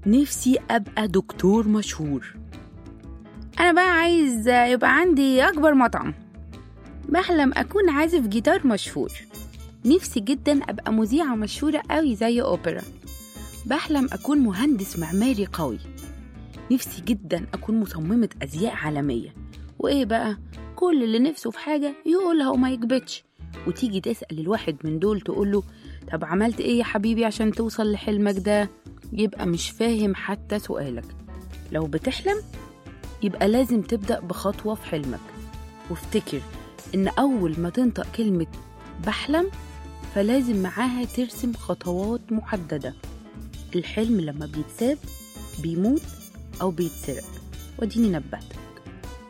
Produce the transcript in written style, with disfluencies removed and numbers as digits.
نفسي أبقى دكتور مشهور. أنا بقى عايز يبقى عندي أكبر مطعم. بحلم أكون عازف جيتار مشهور. نفسي جدا أبقى مذيعة مشهورة قوي زي أوبرا. بحلم أكون مهندس معماري قوي. نفسي جدا أكون مصممة أزياء عالمية. وإيه بقى، كل اللي نفسه في حاجة يقولها وما يكبتش. وتيجي تسأل الواحد من دول تقوله طب عملت إيه يا حبيبي عشان توصل لحلمك ده؟ يبقى مش فاهم حتى سؤالك. لو بتحلم يبقى لازم تبدأ بخطوة في حلمك، وافتكر إن أول ما تنطق كلمة بحلم فلازم معاها ترسم خطوات محددة. الحلم لما بيتساب بيموت أو بيتسرق، وديني نبهت.